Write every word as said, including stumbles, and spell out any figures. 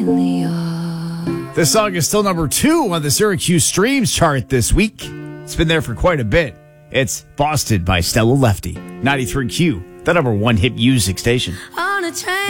This song is still number two on the Syracuse Streams chart this week. It's been there for quite a bit. It's Boston by Stella Lefty. ninety-three Q, the number one hit music station. On a train.